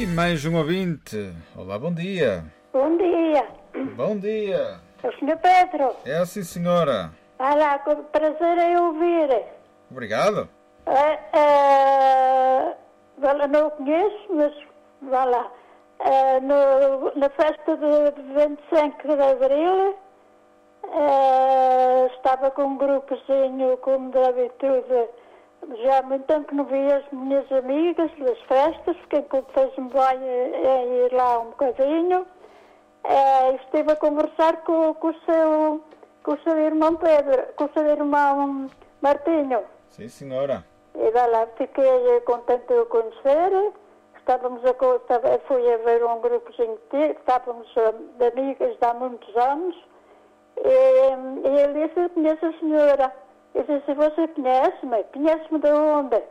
mais um ouvinte. Olá, bom dia. Bom dia. Bom dia. É o Sr. Pedro. É assim, senhora. Vai lá, com prazer em ouvir. Obrigado. Não o conheço, mas vá lá. Na festa de 25 de Abril, estava com um grupozinho, como de habitude. Já há muito tempo que não vi as minhas amigas das festas, porque fez-me bem em ir lá um bocadinho. Estive a conversar com o seu irmão Pedro, com o seu irmão Martinho. Sim, senhora. E vai lá, fiquei contente de o conhecer. Fui a ver um grupozinho que estávamos de amigas de há muitos anos. E ele disse: conheço a senhora. Eu disse: você conhece-me? Conhece-me de onde?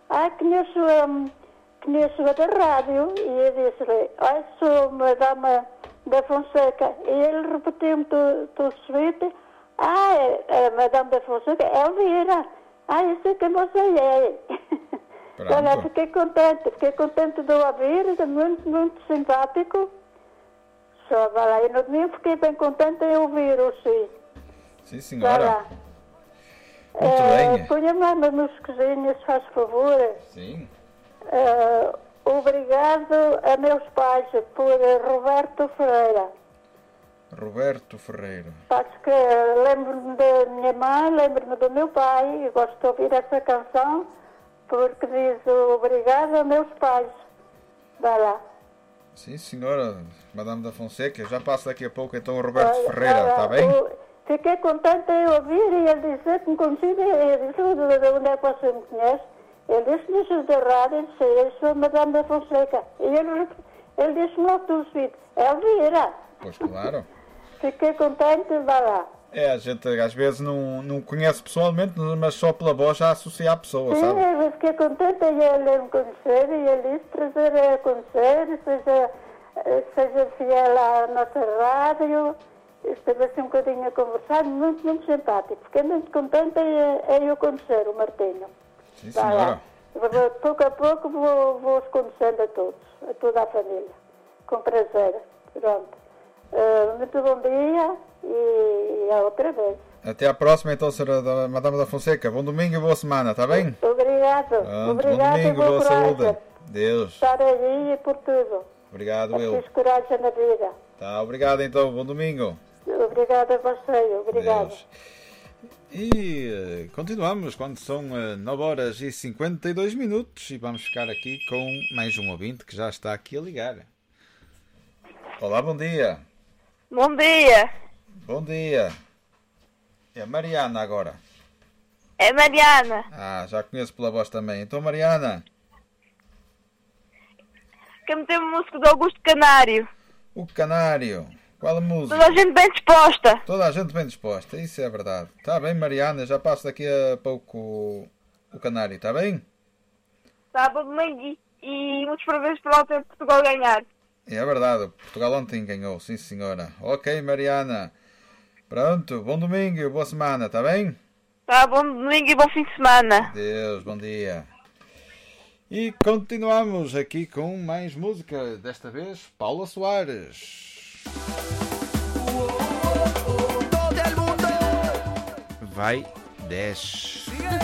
Conheço a da rádio. E eu disse-lhe: sou Madame da Fonseca. E ele repetiu-me tudo suíte: é Madame da Fonseca, é Elvira. Eu sei quem você é. Olha, fiquei contente de o ouvir, é muito, muito simpático. Só, vai lá, e no domingo fiquei bem contente em ouvir-o, sim. Sim, senhora. Muito bem. Ponha-me lá uma musiquinha, se faz favor. Sim. Obrigado a meus pais, por Roberto Ferreira. Roberto Ferreira. Acho que lembro-me da minha mãe, lembro-me do meu pai, e gosto de ouvir essa canção, porque diz obrigado a meus pais. Vai lá. Sim, senhora, Madame da Fonseca. Já passo daqui a pouco então o Roberto Ferreira, está bem? Fiquei contente em ouvir e ele disse que me conhecia. Eu disse: de onde é que você me conhece? Ele disse: da rádio. Eu disse: eu sou Madame da Fonseca. E ele disse-me logo tudo suíte: Elvira. Pois claro. Fiquei contente, vai lá. A gente às vezes não conhece pessoalmente, mas só pela voz já associa à pessoa, sim, sabe? Sim, eu fiquei contente em ele me conhecer e ele disse: prazer a conhecer, seja fiel à nossa rádio. Esteve assim um bocadinho a conversar, muito, muito simpático. Fiquei muito contente em o conhecer, o Martinho. Sim, senhora. Pouco a pouco vou-os conhecendo a todos, a toda a família. Com prazer. Pronto. Muito bom dia e a outra vez. Até à próxima então, senhora Madame da Fonseca. Bom domingo e boa semana, está bem? Obrigado. Obrigado bom domingo, boa saúde. Deus. Estar aí e por tudo. Obrigado, Preciso coragem na vida. Tá, obrigado então, bom domingo. Obrigada a você, obrigado. Deus. E continuamos quando são 9 horas e 52 minutos e vamos ficar aqui com mais um ouvinte que já está aqui a ligar. Olá, bom dia. Bom dia. Bom dia. É a Mariana agora. É Mariana. Já conheço pela voz também. Então, Mariana. Quer meter uma música do Augusto Canário. O Canário. Qual a música? Toda a gente bem disposta. Toda a gente bem disposta, isso é verdade. Está bem, Mariana, já passo daqui a pouco o Canário, está bem? Está bom domingo e muitos parabéns para ontem Portugal ganhar. É verdade, Portugal ontem ganhou, sim senhora. Ok, Mariana. Pronto, bom domingo e boa semana, está bem? Está bom domingo e bom fim de semana. Deus, bom dia. E continuamos aqui com mais música, desta vez Paula Soares. Vai, desce.